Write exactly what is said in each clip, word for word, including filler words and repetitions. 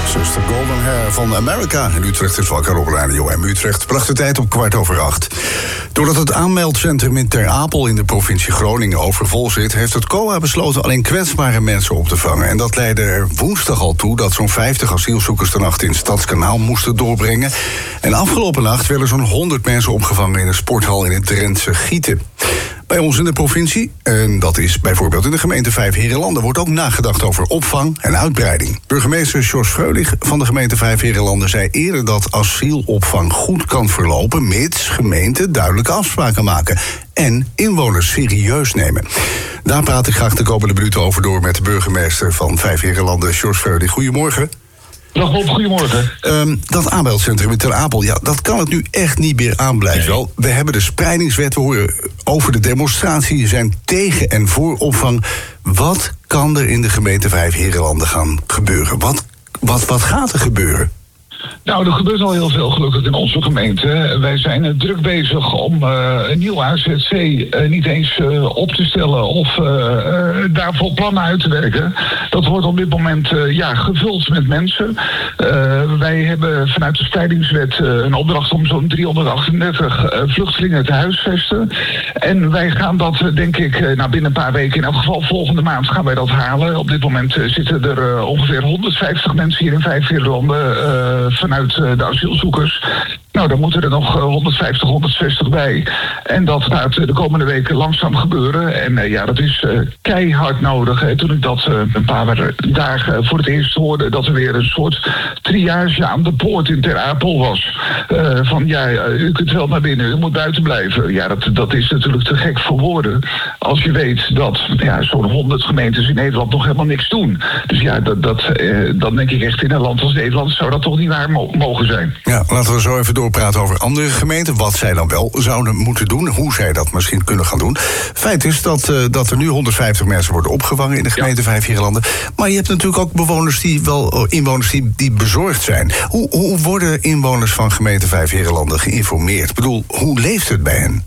Zuster Golden Hair van America. In Utrecht is wakker op Radio M Utrecht. Bracht de tijd op kwart over acht. Doordat het aanmeldcentrum in Ter Apel in de provincie Groningen overvol zit, heeft het C O A besloten alleen kwetsbare mensen op te vangen. En dat leidde er woensdag al toe dat zo'n vijftig asielzoekers de nacht in het Stadskanaal moesten doorbrengen. En afgelopen nacht werden zo'n honderd mensen opgevangen in een sporthal in het Drentse Gieten. Bij ons in de provincie, en dat is bijvoorbeeld in de gemeente Vijfheerenlanden, wordt ook nagedacht over opvang en uitbreiding. Burgemeester Jos Freulich van de gemeente Vijfheerenlanden zei eerder dat asielopvang goed kan verlopen, mits gemeenten duidelijke afspraken maken en inwoners serieus nemen. Daar praat ik graag de komende minuten over door met de burgemeester van Vijfheerenlanden, Jos Freulich. Goedemorgen. Dag Bob, goedemorgen. Um, dat aanmeldcentrum in Ter Apel, ja, dat kan het nu echt niet meer aan, blijft Nee. wel. We hebben de spreidingswet, we horen over de demonstratie, zijn tegen en voor opvang. Wat kan er in de gemeente Vijfheerenlanden gaan gebeuren? Wat, wat, wat gaat er gebeuren? Nou, er gebeurt al heel veel gelukkig in onze gemeente. Wij zijn uh, druk bezig om uh, een nieuw A Z C uh, niet eens uh, op te stellen of uh, uh, daarvoor plannen uit te werken. Dat wordt op dit moment uh, ja, gevuld met mensen. Uh, wij hebben vanuit de spreidingswet uh, een opdracht om zo'n driehonderdachtendertig uh, vluchtelingen te huisvesten. En wij gaan dat, uh, denk ik, uh, nou, binnen een paar weken, in elk geval volgende maand gaan wij dat halen. Op dit moment uh, zitten er uh, ongeveer honderdvijftig mensen hier in Vijfheerenlanden uh, vanuit uh, de asielzoekers. Nou, dan moeten er nog uh, honderdvijftig, honderdzestig bij. En dat gaat uh, de komende weken langzaam gebeuren. En uh, ja, dat is uh, keihard nodig. Hè. Toen ik dat uh, een paar dagen voor het eerst hoorde, dat er weer een soort triage aan de poort in Ter Apel was. Uh, van ja, uh, u kunt wel naar binnen, u moet buiten blijven. Ja, dat, dat is natuurlijk te gek voor woorden. Als je weet dat ja, zo'n honderd gemeentes in Nederland nog helemaal niks doen. Dus ja, dat, dat, uh, dan denk ik echt in een land als Nederland zou dat toch niet waar mo- mogen zijn. Ja, laten we zo even doorpraten over andere gemeenten. Wat zij dan wel zouden moeten doen. Hoe zij dat misschien kunnen gaan doen. Feit is dat, uh, dat er nu honderdvijftig mensen worden opgevangen in de gemeente ja. Vijfheerenlanden. Maar je hebt natuurlijk ook bewoners die wel inwoners die, die bezorgd zijn. Hoe, hoe worden inwoners van gemeente Vijfheerenlanden geïnformeerd? Ik bedoel, hoe leeft het bij hen?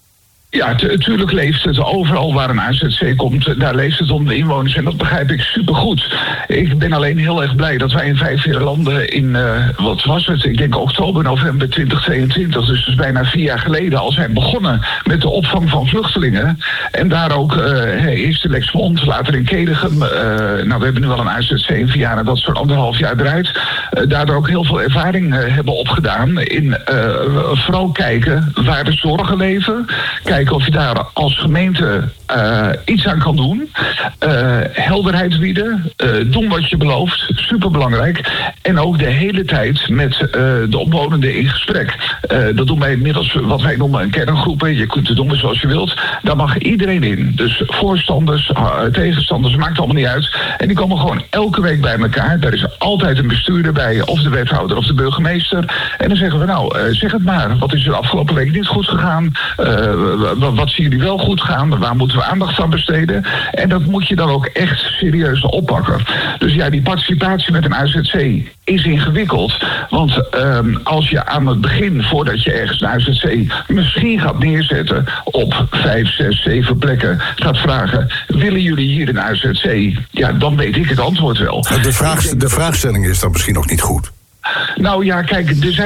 Ja, natuurlijk leeft het overal waar een A Z C komt. Daar leeft het om de inwoners en dat begrijp ik supergoed. Ik ben alleen heel erg blij dat wij in Vijfheerenlanden in, uh, wat was het? Ik denk oktober, november twintig tweeëntwintig, dus, dus bijna vier jaar geleden al zijn begonnen met de opvang van vluchtelingen. En daar ook uh, eerst in Lexmond, later in Kedegem. Uh, nou, we hebben nu al een A Z C in Vianen dat zo'n anderhalf jaar draait. Uh, daardoor ook heel veel ervaring uh, hebben opgedaan in uh, vooral kijken waar de zorgen leven. Kijken of je daar als gemeente uh, iets aan kan doen. Uh, helderheid bieden. Uh, doen wat je belooft. Superbelangrijk. En ook de hele tijd met uh, de omwonenden in gesprek. Uh, dat doen wij inmiddels wat wij noemen een kerngroepen. Je kunt het doen zoals je wilt. Daar mag iedereen in. Dus voorstanders, uh, tegenstanders, maakt allemaal niet uit. En die komen gewoon elke week bij elkaar. Daar is altijd een bestuurder bij. Of de wethouder of de burgemeester. En dan zeggen we nou, uh, zeg het maar. Wat is er afgelopen week niet goed gegaan? Uh, Wat zien jullie wel goed gaan? Waar moeten we aandacht aan besteden? En dat moet je dan ook echt serieus oppakken. Dus ja, die participatie met een A Z C is ingewikkeld. Want um, als je aan het begin, voordat je ergens een A Z C misschien gaat neerzetten op vijf, zes, zeven plekken, gaat vragen, willen jullie hier een A Z C? Ja, dan weet ik het antwoord wel. De, vraag, de vraagstelling is dan misschien ook niet goed. Nou ja, kijk, er zijn